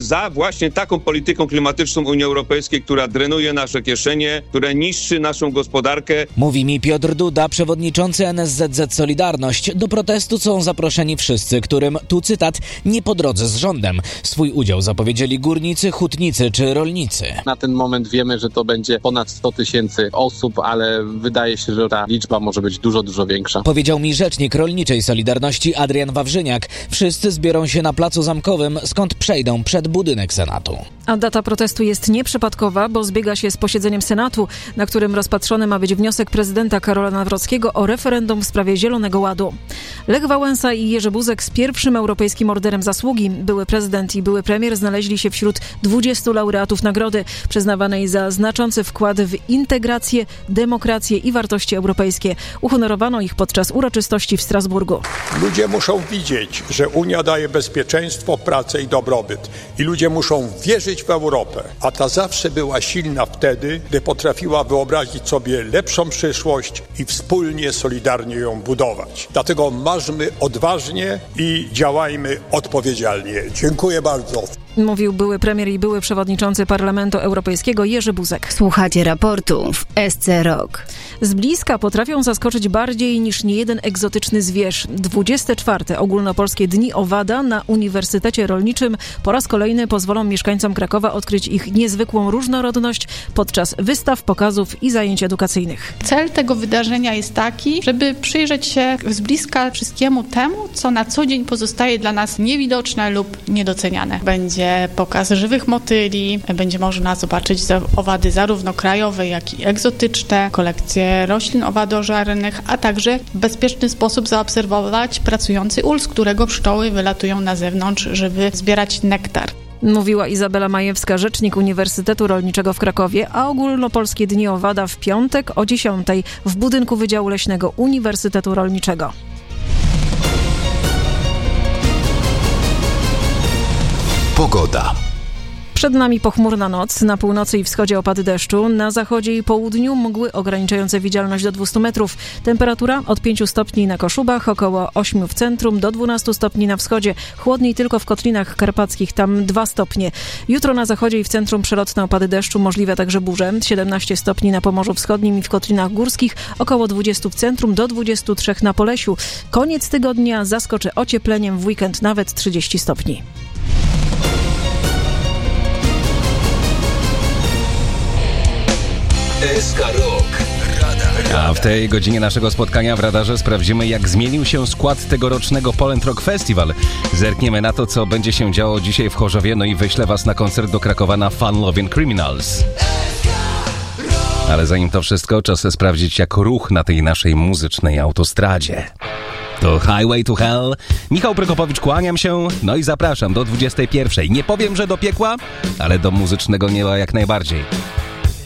za właśnie taką polityką klimatyczną Unii Europejskiej, która drenuje nasze kieszenie, która niszczy naszą gospodarkę. Mówi mi Piotr Duda, przewodniczący NSZZ Solidarność. Do protestu są zaproszeni wszyscy, którym, tu cytat, nie po drodze z rządem. Swój udział zapowiedzieli górnicy, hutnicy czy rolnicy. Na ten moment wiemy, że to będzie ponad 100 000 osób, ale wydaje się, że ta liczba może być dużo, dużo większa. Powiedział mi rzecznik Rolniczej Solidarności Adrian Wawrzyniak. Wszyscy zbiorą się na Placu Zamkowym, skąd przejdą przed budynek Senatu. A data protestu jest nieprzypadkowa, bo zbiega się z posiedzeniem Senatu, na którym rozpatrzony ma być wniosek prezydenta Karola Nawrockiego o referendum w sprawie Zielonego Ładu. Lech Wałęsa i Jerzy Buzek z pierwszym europejskim orderem zasługi, były prezydent i były premier, znaleźli się wśród 20 laureatów nagrody przyznawanej za znaczący wkład w integrację, demokrację i wartości europejskie. Uhonorowano ich podczas uroczystości w Strasburgu. Ludzie muszą widzieć, że Unia daje bezpieczeństwo, pracę i dobrobyt. I ludzie muszą wierzyć w Europę. A ta zawsze była silna wtedy, gdy potrafiła wyobrazić sobie lepszą przyszłość i wspólnie, solidarnie ją budować. Dlatego marszmy odważnie i działajmy odpowiedzialnie. Dziękuję bardzo. Mówił były premier i były przewodniczący Parlamentu Europejskiego Jerzy Buzek. Słuchacie raportu w SC Rock. Z bliska potrafią zaskoczyć bardziej niż niejeden egzotyczny zwierz. 24. Ogólnopolskie Dni Owada na Uniwersytecie Rolniczym po raz kolejny pozwolą mieszkańcom Krakowa odkryć ich niezwykłą różnorodność podczas wystaw, pokazów i zajęć edukacyjnych. Cel tego wydarzenia jest taki, żeby przyjrzeć się z bliska wszystkiemu temu, co na co dzień pozostaje dla nas niewidoczne lub niedoceniane. Będzie pokaz żywych motyli, będzie można zobaczyć owady zarówno krajowe, jak i egzotyczne, kolekcje roślin owadożernych, a także w bezpieczny sposób zaobserwować pracujący ul, z którego pszczoły wylatują na zewnątrz, żeby zbierać nektar. Mówiła Izabela Majewska, rzecznik Uniwersytetu Rolniczego w Krakowie, a Ogólnopolskie Dni Owada w piątek o 10 w budynku Wydziału Leśnego Uniwersytetu Rolniczego. Pogoda. Przed nami pochmurna noc, na północy i wschodzie opady deszczu, na zachodzie i południu mgły ograniczające widzialność do 200 metrów. Temperatura od 5 stopni na Koszubach, około 8 w centrum, do 12 stopni na wschodzie. Chłodniej tylko w Kotlinach Karpackich, tam 2 stopnie. Jutro na zachodzie i w centrum przelotne opady deszczu, możliwe także burze. 17 stopni na Pomorzu Wschodnim i w Kotlinach Górskich, około 20 w centrum, do 23 na Polesiu. Koniec tygodnia zaskoczy ociepleniem, w weekend nawet 30 stopni. SK Rock. Radar. A w tej godzinie naszego spotkania w Radarze sprawdzimy, jak zmienił się skład tegorocznego Poland Rock Festival. Zerkniemy na to, co będzie się działo dzisiaj w Chorzowie, no i wyślę was na koncert do Krakowa na Fun Loving Criminals. Ale zanim to wszystko, czas sprawdzić, jak ruch na tej naszej muzycznej autostradzie. To Highway to Hell. Michał Prokopowicz, kłaniam się, no i zapraszam do 21. Nie powiem, że do piekła, ale do muzycznego nieba jak najbardziej.